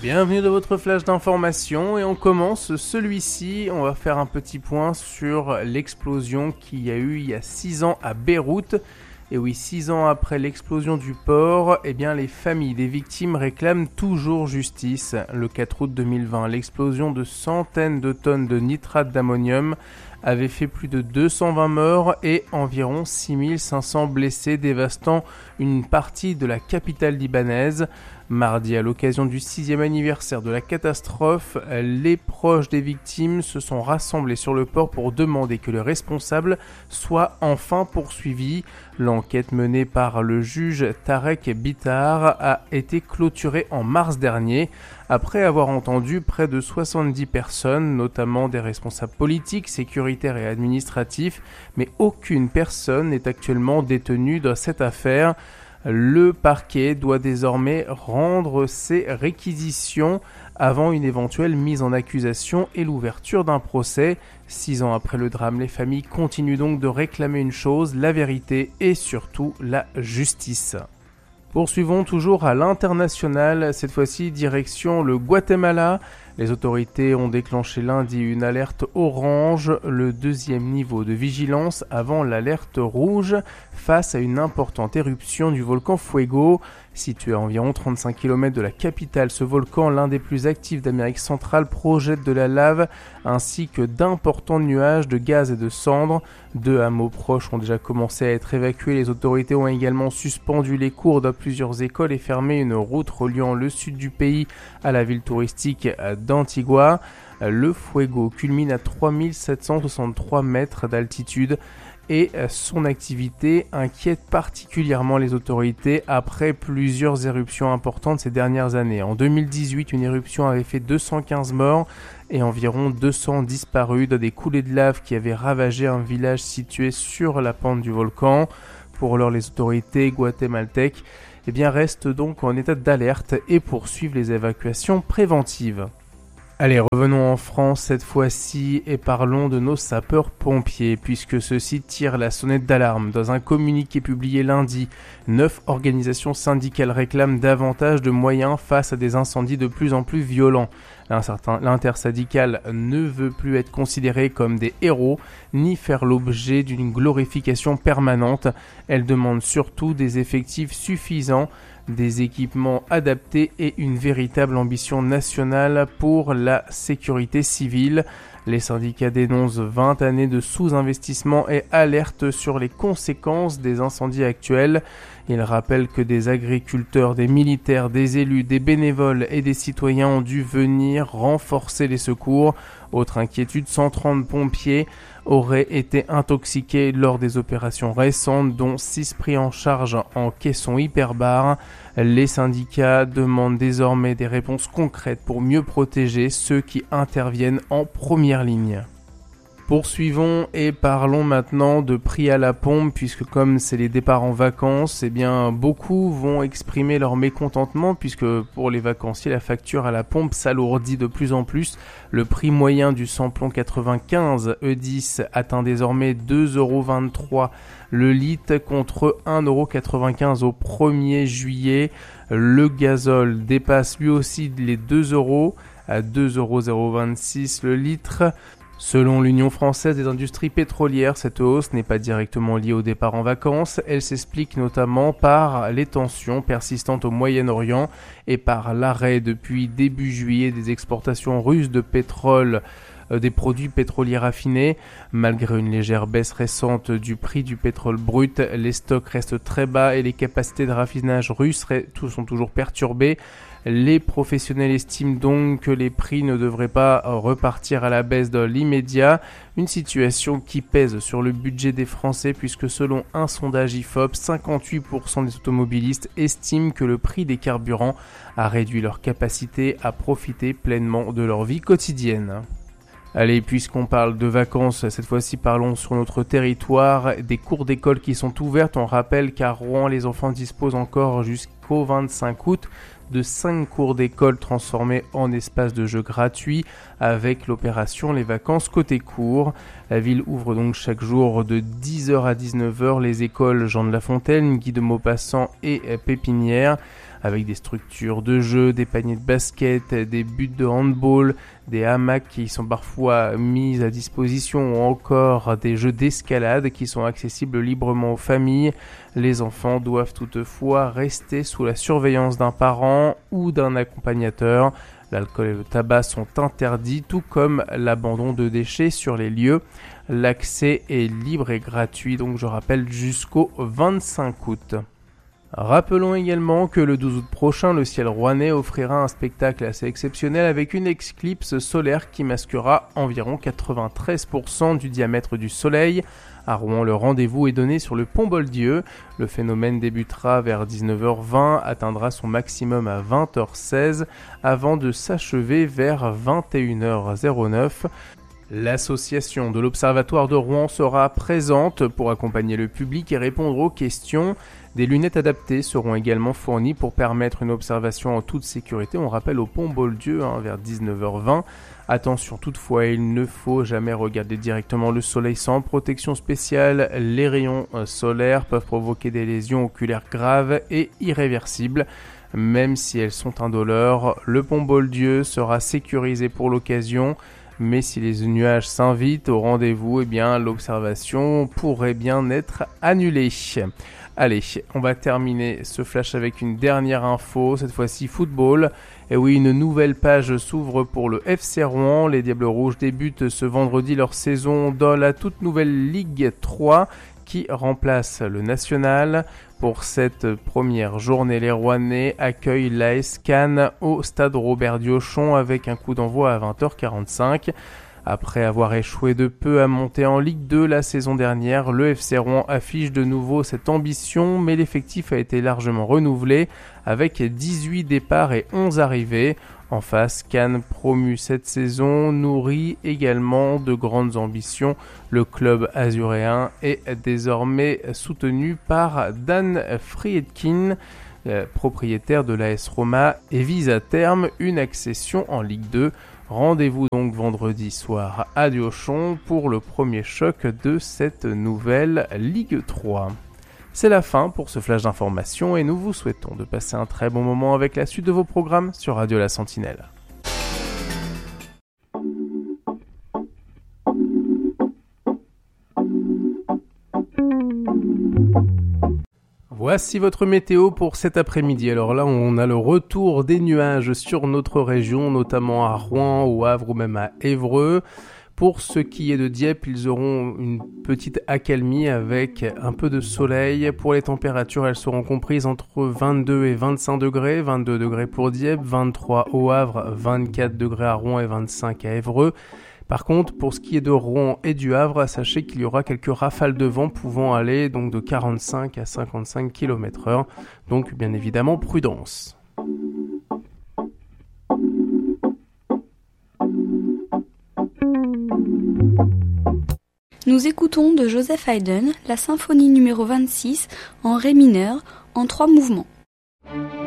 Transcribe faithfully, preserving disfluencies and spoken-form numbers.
Bienvenue dans votre flash d'information et on commence celui-ci, on va faire un petit point sur l'explosion qu'il y a eu il y a six ans à Beyrouth. Et oui, six ans après l'explosion du port, eh bien les familles des victimes réclament toujours justice. Le quatre août deux mille vingt, l'explosion de centaines de tonnes de nitrate d'ammonium avait fait plus de deux cent vingt morts et environ six mille cinq cents blessés, dévastant une partie de la capitale libanaise. Mardi, à l'occasion du sixième anniversaire de la catastrophe, les proches des victimes se sont rassemblés sur le port pour demander que le responsable soit enfin poursuivi. L'enquête menée par le juge Tarek Bitar a été clôturée en mars dernier, après avoir entendu près de soixante-dix personnes, notamment des responsables politiques, sécuritaires et administratifs, mais aucune personne n'est actuellement détenue dans cette affaire. Le parquet doit désormais rendre ses réquisitions avant une éventuelle mise en accusation et l'ouverture d'un procès. Six ans après le drame, les familles continuent donc de réclamer une chose, la vérité et surtout la justice. Poursuivons toujours à l'international, cette fois-ci direction le Guatemala. Les autorités ont déclenché lundi une alerte orange, le deuxième niveau de vigilance avant l'alerte rouge face à une importante éruption du volcan Fuego. Situé à environ trente-cinq kilomètres de la capitale, ce volcan, l'un des plus actifs d'Amérique centrale, projette de la lave ainsi que d'importants nuages de gaz et de cendres. Deux hameaux proches ont déjà commencé à être évacués. Les autorités ont également suspendu les cours dans plusieurs écoles et fermé une route reliant le sud du pays à la ville touristique d'Antigua. Le Fuego culmine à trois mille sept cent soixante-trois mètres d'altitude et son activité inquiète particulièrement les autorités après plusieurs éruptions importantes ces dernières années. En deux mille dix-huit, une éruption avait fait deux cent quinze morts et environ deux cents disparus dans des coulées de lave qui avaient ravagé un village situé sur la pente du volcan. Pour l'heure, les autorités guatémaltèques eh bien, restent donc en état d'alerte et poursuivent les évacuations préventives. Allez, revenons en France cette fois-ci et parlons de nos sapeurs-pompiers, puisque ceux-ci tirent la sonnette d'alarme. Dans un communiqué publié lundi, neuf organisations syndicales réclament davantage de moyens face à des incendies de plus en plus violents. L'intersyndicale ne veut plus être considérée comme des héros, ni faire l'objet d'une glorification permanente. Elle demande surtout des effectifs suffisants, des équipements adaptés et une véritable ambition nationale pour la sécurité civile. Les syndicats dénoncent vingt années de sous-investissement et alertent sur les conséquences des incendies actuels. Ils rappellent que des agriculteurs, des militaires, des élus, des bénévoles et des citoyens ont dû venir renforcer les secours. Autre inquiétude, cent trente pompiers auraient été intoxiqués lors des opérations récentes, dont six pris en charge en caisson hyperbare. Les syndicats demandent désormais des réponses concrètes pour mieux protéger ceux qui interviennent en première ligne. Poursuivons et parlons maintenant de prix à la pompe, puisque comme c'est les départs en vacances, eh bien beaucoup vont exprimer leur mécontentement, puisque pour les vacanciers, la facture à la pompe s'alourdit de plus en plus. Le prix moyen du samplon quatre-vingt-quinze E dix atteint désormais deux euros vingt-trois le litre contre un euro quatre-vingt-quinze au premier juillet. Le gazole dépasse lui aussi les deux euros à deux euros vingt-six le litre. Selon l'Union française des industries pétrolières, cette hausse n'est pas directement liée au départ en vacances. Elle s'explique notamment par les tensions persistantes au Moyen-Orient et par l'arrêt depuis début juillet des exportations russes de pétrole, euh, des produits pétroliers raffinés. Malgré une légère baisse récente du prix du pétrole brut, les stocks restent très bas et les capacités de raffinage russes sont toujours perturbées. Les professionnels estiment donc que les prix ne devraient pas repartir à la baisse dans l'immédiat, une situation qui pèse sur le budget des Français puisque selon un sondage I F O P, cinquante-huit pour cent des automobilistes estiment que le prix des carburants a réduit leur capacité à profiter pleinement de leur vie quotidienne. Allez, puisqu'on parle de vacances, cette fois-ci parlons sur notre territoire des cours d'école qui sont ouvertes. On rappelle qu'à Rouen, les enfants disposent encore jusqu'au vingt-cinq août de cinq cours d'école transformés en espaces de jeux gratuits avec l'opération Les Vacances Côté Cours. La ville ouvre donc chaque jour de dix heures à dix-neuf heures les écoles Jean de La Fontaine, Guy de Maupassant et Pépinière. avec des structures de jeu, des paniers de basket, des buts de handball, des hamacs qui sont parfois mis à disposition ou encore des jeux d'escalade qui sont accessibles librement aux familles. Les enfants doivent toutefois rester sous la surveillance d'un parent ou d'un accompagnateur. L'alcool et le tabac sont interdits, tout comme l'abandon de déchets sur les lieux. L'accès est libre et gratuit, donc je rappelle jusqu'au vingt-cinq août. Rappelons également que le douze août prochain, le ciel rouennais offrira un spectacle assez exceptionnel avec une éclipse solaire qui masquera environ quatre-vingt-treize pour cent du diamètre du soleil. À Rouen, le rendez-vous est donné sur le pont Boldieu. Le phénomène débutera vers dix-neuf heures vingt, atteindra son maximum à vingt heures seize, avant de s'achever vers vingt et une heures neuf. L'association de l'Observatoire de Rouen sera présente pour accompagner le public et répondre aux questions. Des lunettes adaptées seront également fournies pour permettre une observation en toute sécurité. On rappelle au pont Boldieu hein, vers dix-neuf heures vingt. Attention toutefois, il ne faut jamais regarder directement le soleil sans protection spéciale. Les rayons solaires peuvent provoquer des lésions oculaires graves et irréversibles. Même si elles sont indolores, le pont Boldieu sera sécurisé pour l'occasion. Mais si les nuages s'invitent au rendez-vous, eh bien l'observation pourrait bien être annulée. Allez, on va terminer ce flash avec une dernière info, cette fois-ci football. Et oui, une nouvelle page s'ouvre pour le F C Rouen. Les Diables Rouges débutent ce vendredi leur saison dans la toute nouvelle Ligue trois qui remplace le National. Pour cette première journée, les Rouennais accueillent l'A S Cannes au stade Robert Diochon avec un coup d'envoi à vingt heures quarante-cinq. Après avoir échoué de peu à monter en Ligue deux la saison dernière, le F C Rouen affiche de nouveau cette ambition, mais l'effectif a été largement renouvelé avec dix-huit départs et onze arrivées. En face, Cannes, promu cette saison, nourrit également de grandes ambitions. Le club azuréen est désormais soutenu par Dan Friedkin, propriétaire de l'A S Roma, et vise à terme une accession en Ligue deux. Rendez-vous donc vendredi soir à Diochon pour le premier choc de cette nouvelle Ligue trois. C'est la fin pour ce flash d'information et nous vous souhaitons de passer un très bon moment avec la suite de vos programmes sur Radio La Sentinelle. Voici votre météo pour cet après-midi. Alors là, on a le retour des nuages sur notre région, notamment à Rouen, au Havre ou même à Évreux. Pour ce qui est de Dieppe, ils auront une petite accalmie avec un peu de soleil. Pour les températures, elles seront comprises entre vingt-deux et vingt-cinq degrés. vingt-deux degrés pour Dieppe, vingt-trois au Havre, vingt-quatre degrés à Rouen et vingt-cinq à Évreux. Par contre, pour ce qui est de Rouen et du Havre, sachez qu'il y aura quelques rafales de vent pouvant aller donc de quarante-cinq à cinquante-cinq kilomètres heure. Donc bien évidemment, prudence. Nous écoutons de Joseph Haydn la symphonie numéro vingt-six en ré mineur en trois mouvements.